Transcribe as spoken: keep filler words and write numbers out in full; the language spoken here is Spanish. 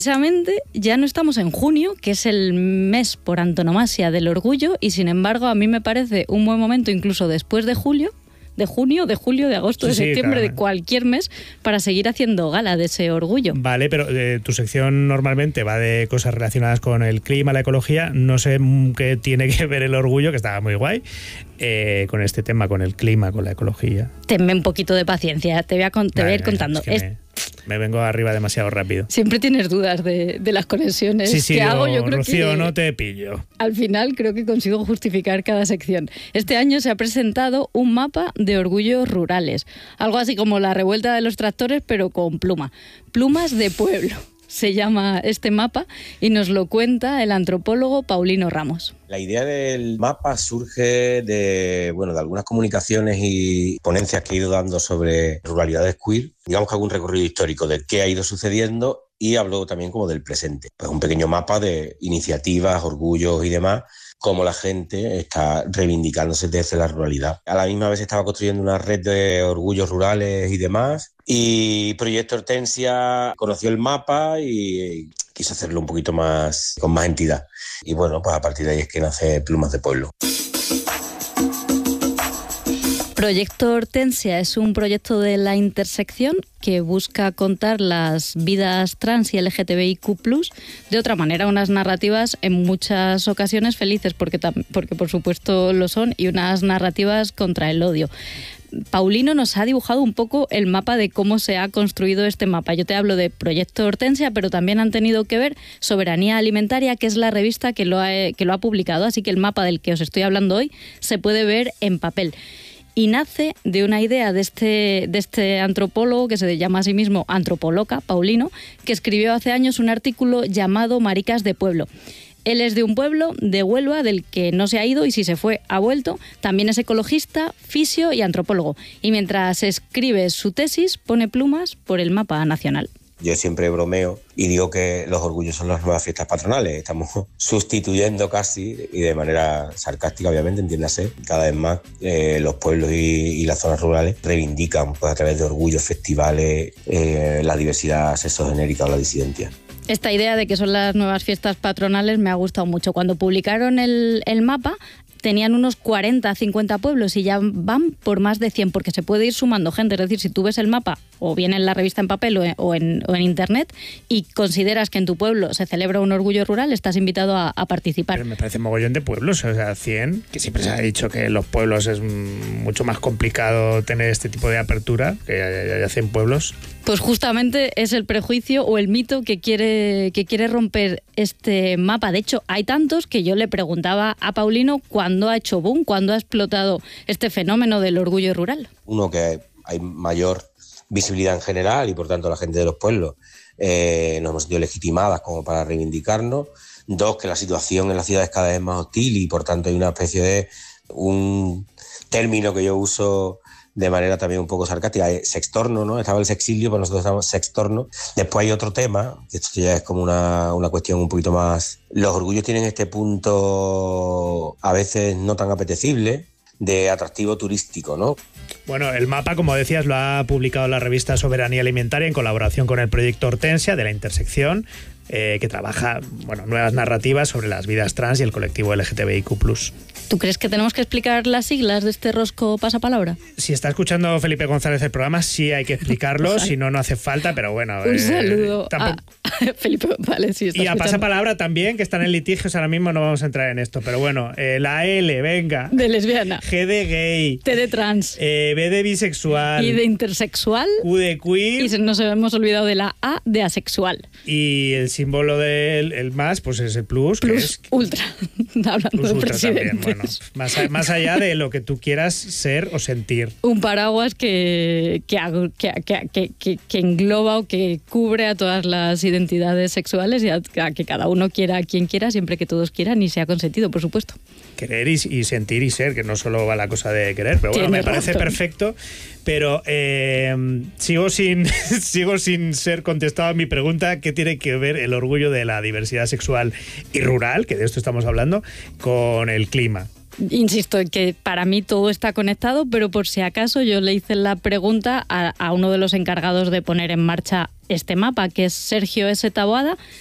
Precisamente ya no estamos en junio, que es el mes por antonomasia del orgullo, y sin embargo a mí me parece un buen momento, incluso después de julio, de junio, de julio, de agosto, sí, de septiembre, sí, de cualquier mes, para seguir haciendo gala de ese orgullo. Vale, pero eh, tu sección normalmente va de cosas relacionadas con el clima, la ecología. No sé qué tiene que ver el orgullo, que estaba muy guay, eh, con este tema, con el clima, con la ecología. Tenme un poquito de paciencia, te voy a, con, te vale, voy a ir contando. Es que es... me, me vengo arriba demasiado rápido. Siempre tienes dudas de, de las conexiones sí, sí, que yo, hago. Yo creo Rocío, que no te pillo. Al final creo que consigo justificar cada sección. Este año se ha presentado un mapa de orgullos rurales. Algo así como la revuelta de los tractores, pero con pluma. Plumas de pueblo se llama este mapa, y nos lo cuenta el antropólogo Paulino Ramos. La idea del mapa surge de, bueno, de algunas comunicaciones y ponencias que he ido dando sobre ruralidades queer. Digamos que hago un recorrido histórico de qué ha ido sucediendo y hablo también como del presente. Pues un pequeño mapa de iniciativas, orgullos y demás, cómo la gente está reivindicándose desde la ruralidad. A la misma vez estaba construyendo una red de orgullos rurales y demás, y Proyecto Hortensia conoció el mapa y quiso hacerlo un poquito más, con más entidad. Y bueno, pues a partir de ahí es que nace Plumas de Pueblo. Proyecto Hortensia es un proyecto de la intersección que busca contar las vidas trans y L G T B I Q plus, de otra manera, unas narrativas en muchas ocasiones felices, porque, porque por supuesto lo son, y unas narrativas contra el odio. Paulino nos ha dibujado un poco el mapa de cómo se ha construido este mapa. Yo te hablo de Proyecto Hortensia, pero también han tenido que ver Soberanía Alimentaria, que es la revista que lo ha, que lo ha publicado, así que el mapa del que os estoy hablando hoy se puede ver en papel. Y nace de una idea de este, de este antropólogo, que se llama a sí mismo Antropoloca, Paulino, que escribió hace años un artículo llamado Maricas de Pueblo. Él es de un pueblo de Huelva del que no se ha ido, y si se fue, ha vuelto. También es ecologista, fisio y antropólogo. Y mientras escribe su tesis, pone plumas por el mapa nacional. Yo siempre bromeo y digo que los orgullos son las nuevas fiestas patronales. Estamos sustituyendo casi, y de manera sarcástica obviamente, entiéndase, cada vez más eh, los pueblos y, y las zonas rurales reivindican, pues, a través de orgullos, festivales, eh, la diversidad sexogenérica o la disidencia. Esta idea de que son las nuevas fiestas patronales me ha gustado mucho. Cuando publicaron el, el mapa, tenían unos cuarenta, cincuenta pueblos, y ya van por más de cien, porque se puede ir sumando gente. Es decir, si tú ves el mapa, o bien en la revista en papel o en, o en, o en internet, y consideras que en tu pueblo se celebra un orgullo rural, estás invitado a, a participar. Pero me parece mogollón de pueblos, o sea, cien, que siempre se ha dicho que en los pueblos es mucho más complicado tener este tipo de apertura, que haya cien pueblos. Pues justamente es el prejuicio o el mito que quiere, que quiere romper este mapa. De hecho, hay tantos que yo le preguntaba a Paulino cuándo ha hecho boom, cuándo ha explotado este fenómeno del orgullo rural. Uno, que hay mayor visibilidad en general y por tanto la gente de los pueblos eh, nos hemos sentido legitimadas como para reivindicarnos. Dos, que la situación en la ciudad es cada vez más hostil y por tanto hay una especie de un término que yo uso de manera también un poco sarcástica, sextorno, ¿no? Estaba el sexilio, pero nosotros estamos sextorno. Después hay otro tema, que esto ya es como una, una cuestión un poquito más... Los orgullos tienen este punto a veces no tan apetecible de atractivo turístico, ¿no? Bueno, el mapa, como decías, lo ha publicado la revista Soberanía Alimentaria en colaboración con el Proyecto Hortensia de la Intersección, eh, que trabaja, bueno, nuevas narrativas sobre las vidas trans y el colectivo L G T B I Q plus. ¿Tú crees que tenemos que explicar las siglas de este rosco pasapalabra? Si está escuchando Felipe González el programa, sí hay que explicarlo, si no, no hace falta, pero bueno... Un eh, saludo tampoco... a Felipe González, si está Y a escuchando. pasapalabra también, que están en litigios, ahora mismo no vamos a entrar en esto, pero bueno, eh, la L, venga. De lesbiana. G de gay. T de trans. Eh, B de bisexual. Y de intersexual. Q de queer. Y nos hemos olvidado de la A de asexual. Y el símbolo del el más, pues es el plus. Plus que es, ultra. Hablando plus de ultra presidentes. también, bueno. Más, a, más allá de lo que tú quieras ser o sentir. Un paraguas que, que, que, que, que, que engloba o que cubre a todas las identidades sexuales y a, a que cada uno quiera a quien quiera, siempre que todos quieran y sea consentido, por supuesto. Querer y, y sentir y ser, que no solo va la cosa de querer, pero bueno, Tiene me parece razón. perfecto. Pero eh, sigo sin sigo sin ser contestado a mi pregunta: ¿qué tiene que ver el orgullo de la diversidad sexual y rural, que de esto estamos hablando, con el clima? Insisto en que para mí todo está conectado, pero por si acaso yo le hice la pregunta a, a uno de los encargados de poner en marcha este mapa, que es Sergio S. Taboada,